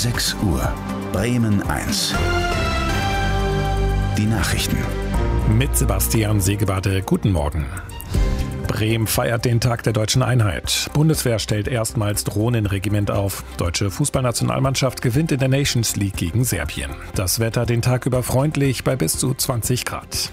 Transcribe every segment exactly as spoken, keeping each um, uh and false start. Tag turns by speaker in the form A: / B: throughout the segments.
A: sechs Uhr. Bremen eins. Die Nachrichten.
B: Mit Sebastian Segebade. Guten Morgen. Bremen feiert den Tag der deutschen Einheit. Bundeswehr stellt erstmals Drohnenregiment auf. Deutsche Fußballnationalmannschaft gewinnt in der Nations League gegen Serbien. Das Wetter den Tag über freundlich bei bis zu zwanzig Grad.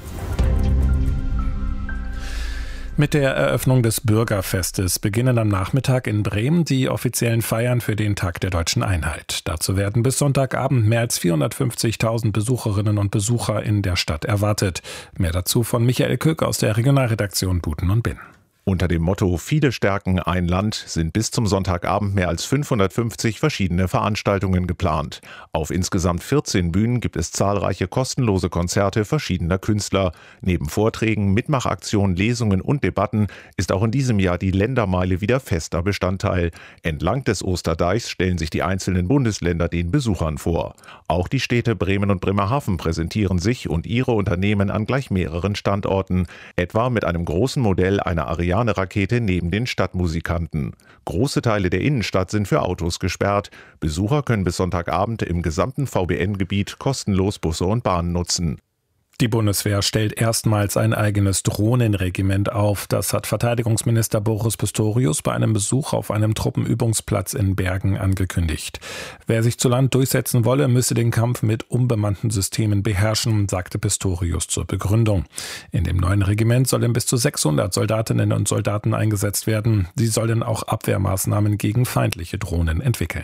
B: Mit der Eröffnung des Bürgerfestes beginnen am Nachmittag in Bremen die offiziellen Feiern für den Tag der deutschen Einheit. Dazu werden bis Sonntagabend mehr als vierhundertfünfzigtausend Besucherinnen und Besucher in der Stadt erwartet. Mehr dazu von Michael Köck aus der Regionalredaktion Buten und Binn.
C: Unter dem Motto Viele stärken ein Land sind bis zum Sonntagabend mehr als fünfhundertfünfzig verschiedene Veranstaltungen geplant. Auf insgesamt vierzehn Bühnen gibt es zahlreiche kostenlose Konzerte verschiedener Künstler. Neben Vorträgen, Mitmachaktionen, Lesungen und Debatten ist auch in diesem Jahr die Ländermeile wieder fester Bestandteil. Entlang des Osterdeichs stellen sich die einzelnen Bundesländer den Besuchern vor. Auch die Städte Bremen und Bremerhaven präsentieren sich und ihre Unternehmen an gleich mehreren Standorten, etwa mit einem großen Modell einer Ariane-Rakete neben den Stadtmusikanten. Große Teile der Innenstadt sind für Autos gesperrt. Besucher können bis Sonntagabend im gesamten V B N-Gebiet kostenlos Busse und Bahnen nutzen.
B: Die Bundeswehr stellt erstmals ein eigenes Drohnenregiment auf. Das hat Verteidigungsminister Boris Pistorius bei einem Besuch auf einem Truppenübungsplatz in Bergen angekündigt. Wer sich zu Land durchsetzen wolle, müsse den Kampf mit unbemannten Systemen beherrschen, sagte Pistorius zur Begründung. In dem neuen Regiment sollen bis zu sechshundert Soldatinnen und Soldaten eingesetzt werden. Sie sollen auch Abwehrmaßnahmen gegen feindliche Drohnen entwickeln.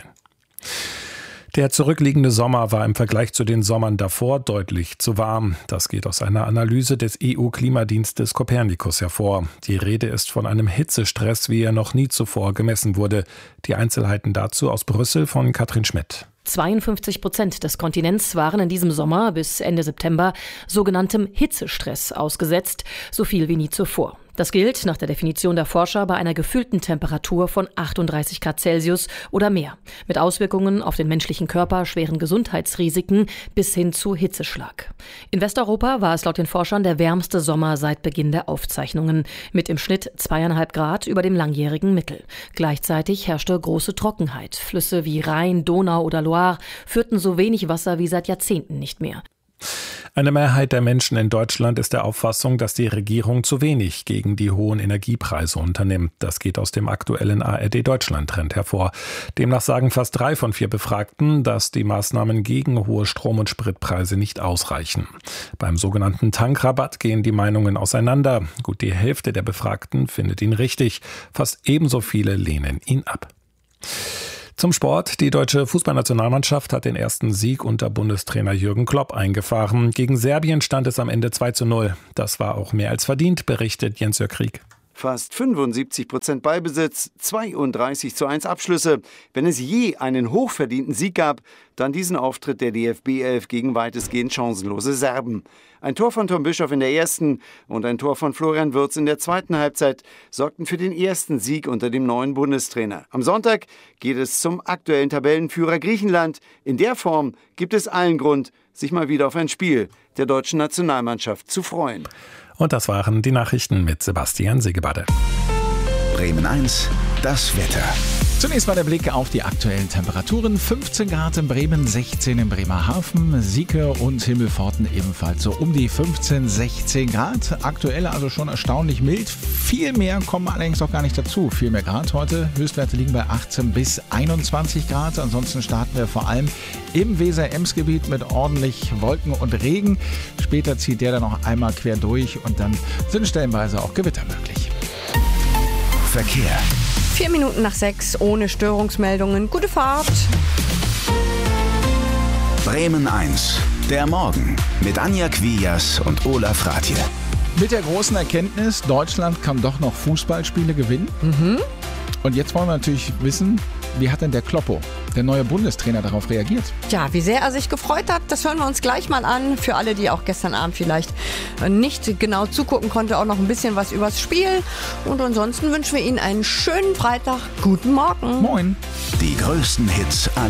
B: Der zurückliegende Sommer war im Vergleich zu den Sommern davor deutlich zu warm. Das geht aus einer Analyse des E U-Klimadienstes Copernicus hervor. Die Rede ist von einem Hitzestress, wie er noch nie zuvor gemessen wurde. Die Einzelheiten dazu aus Brüssel von Katrin Schmidt.
D: zweiundfünfzig Prozent des Kontinents waren in diesem Sommer bis Ende September sogenanntem Hitzestress ausgesetzt, so viel wie nie zuvor. Das gilt nach der Definition der Forscher bei einer gefühlten Temperatur von achtunddreißig Grad Celsius oder mehr, mit Auswirkungen auf den menschlichen Körper, schweren Gesundheitsrisiken bis hin zu Hitzeschlag. In Westeuropa war es laut den Forschern der wärmste Sommer seit Beginn der Aufzeichnungen, mit im Schnitt zweieinhalb Grad über dem langjährigen Mittel. Gleichzeitig herrschte große Trockenheit. Flüsse wie Rhein, Donau oder Loire führten so wenig Wasser wie seit Jahrzehnten nicht mehr.
B: Eine Mehrheit der Menschen in Deutschland ist der Auffassung, dass die Regierung zu wenig gegen die hohen Energiepreise unternimmt. Das geht aus dem aktuellen A R D-Deutschland-Trend hervor. Demnach sagen fast drei von vier Befragten, dass die Maßnahmen gegen hohe Strom- und Spritpreise nicht ausreichen. Beim sogenannten Tankrabatt gehen die Meinungen auseinander. Gut die Hälfte der Befragten findet ihn richtig. Fast ebenso viele lehnen ihn ab. Zum Sport. Die deutsche Fußballnationalmannschaft hat den ersten Sieg unter Bundestrainer Jürgen Klopp eingefahren. Gegen Serbien stand es am Ende zwei zu null. Das war auch mehr als verdient, berichtet Jens-Jörg Krieg.
E: Fast fünfundsiebzig Prozent Ballbesitz, zweiunddreißig zu eins Abschlüsse. Wenn es je einen hochverdienten Sieg gab, dann diesen Auftritt der D F B elf gegen weitestgehend chancenlose Serben. Ein Tor von Tom Bischoff in der ersten und ein Tor von Florian Wirtz in der zweiten Halbzeit sorgten für den ersten Sieg unter dem neuen Bundestrainer. Am Sonntag geht es zum aktuellen Tabellenführer Griechenland. In der Form gibt es allen Grund, sich mal wieder auf ein Spiel der deutschen Nationalmannschaft zu freuen.
B: Und das waren die Nachrichten mit Sebastian Segebade.
A: Bremen eins, das Wetter.
F: Zunächst mal der Blick auf die aktuellen Temperaturen. fünfzehn Grad in Bremen, sechzehn in Bremerhaven, Sieke und Himmelpforten ebenfalls so um die fünfzehn, sechzehn Grad. Aktuell also schon erstaunlich mild. Viel mehr kommen allerdings auch gar nicht dazu. Viel mehr Grad heute. Höchstwerte liegen bei achtzehn bis einundzwanzig Grad. Ansonsten starten wir vor allem im Weser-Ems-Gebiet mit ordentlich Wolken und Regen. Später zieht der dann noch einmal quer durch und dann sind stellenweise auch Gewitter möglich.
A: Verkehr.
G: Vier Minuten nach sechs, ohne Störungsmeldungen. Gute Fahrt.
A: Bremen eins, der Morgen mit Anja Quias und Olaf Rathje.
F: Mit der großen Erkenntnis, Deutschland kann doch noch Fußballspiele gewinnen.
G: Mhm.
F: Und jetzt wollen wir natürlich wissen, wie hat denn der Kloppo, der neue Bundestrainer, darauf reagiert?
G: Ja, wie sehr er sich gefreut hat, das hören wir uns gleich mal an. Für alle, die auch gestern Abend vielleicht nicht genau zugucken konnten, auch noch ein bisschen was übers Spiel. Und ansonsten wünschen wir Ihnen einen schönen Freitag. Guten Morgen.
F: Moin.
A: Die größten Hits